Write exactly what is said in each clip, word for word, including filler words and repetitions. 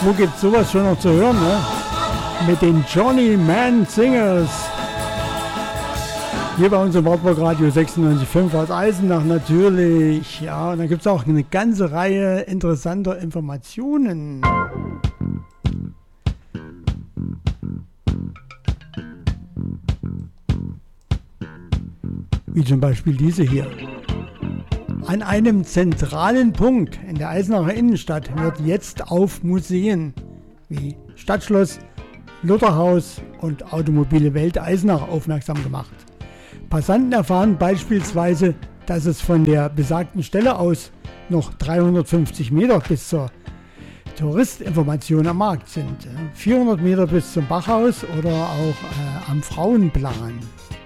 Wo gibt sowas schon noch zu hören, ne? Mit den Journeyman Singers. Hier bei uns im Wartburg Radio sechsundneunzig Komma fünf aus Eisenach natürlich. Ja, und dann gibt es auch eine ganze Reihe interessanter Informationen. Wie zum Beispiel diese hier. An einem zentralen Punkt in der Eisenacher Innenstadt wird jetzt auf Museen wie Stadtschloss, Lutherhaus und Automobile Welt Eisenach aufmerksam gemacht. Passanten erfahren beispielsweise, dass es von der besagten Stelle aus noch dreihundertfünfzig Meter bis zur Touristinformation am Markt sind. vierhundert Meter bis zum Bachhaus oder auch äh, am Frauenplan.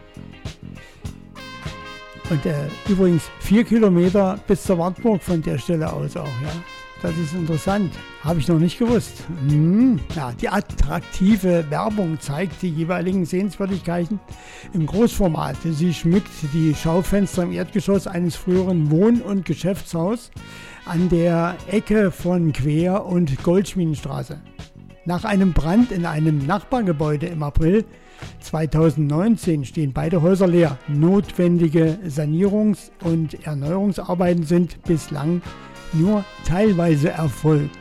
Und äh, übrigens vier Kilometer bis zur Wartburg von der Stelle aus auch, ja. Das ist interessant. Habe ich noch nicht gewusst. Hm. Ja, die attraktive Werbung zeigt die jeweiligen Sehenswürdigkeiten im Großformat. Sie schmückt die Schaufenster im Erdgeschoss eines früheren Wohn- und Geschäftshaus an der Ecke von Quer- und Goldschmiedenstraße. Nach einem Brand in einem Nachbargebäude im April zweitausendneunzehn stehen beide Häuser leer. Notwendige Sanierungs- und Erneuerungsarbeiten sind bislang nur teilweise erfolgt.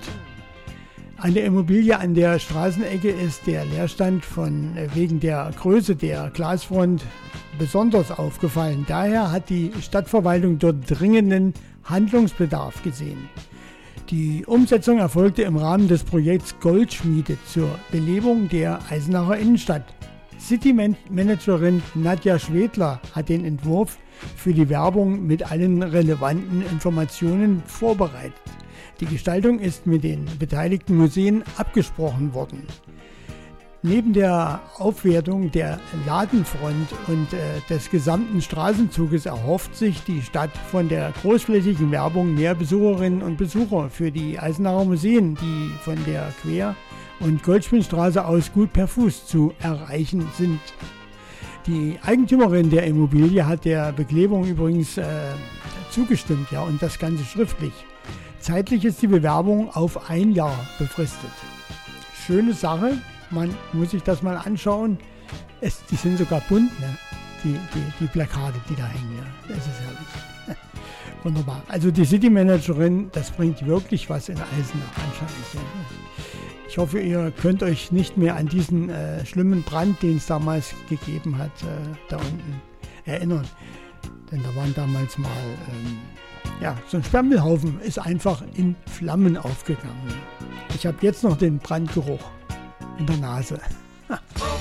An der Immobilie an der Straßenecke ist der Leerstand von wegen der Größe der Glasfront besonders aufgefallen. Daher hat die Stadtverwaltung dort dringenden Handlungsbedarf gesehen. Die Umsetzung erfolgte im Rahmen des Projekts Goldschmiede zur Belebung der Eisenacher Innenstadt. City-Managerin Nadja Schwedler hat den Entwurf für die Werbung mit allen relevanten Informationen vorbereitet. Die Gestaltung ist mit den beteiligten Museen abgesprochen worden. Neben der Aufwertung der Ladenfront und äh, des gesamten Straßenzuges erhofft sich die Stadt von der großflächigen Werbung mehr Besucherinnen und Besucher für die Eisenacher Museen, die von der Quer- und Goldschmiedenstraße aus gut per Fuß zu erreichen sind. Die Eigentümerin der Immobilie hat der Beklebung übrigens äh, zugestimmt, ja, und das Ganze schriftlich. Zeitlich ist die Bewerbung auf ein Jahr befristet. Schöne Sache, man muss sich das mal anschauen. Es, die sind sogar bunt, ne? die, die, die Plakate, die da hängen. Ja. Das ist herrlich. Wunderbar. Also die City-Managerin, das bringt wirklich was in Eisenach anscheinend. Ja. Ich hoffe, ihr könnt euch nicht mehr an diesen äh, schlimmen Brand, den es damals gegeben hat, äh, da unten erinnern. Denn da waren damals mal, ähm, ja, so ein Sperrmüllhaufen ist einfach in Flammen aufgegangen. Ich habe jetzt noch den Brandgeruch in der Nase.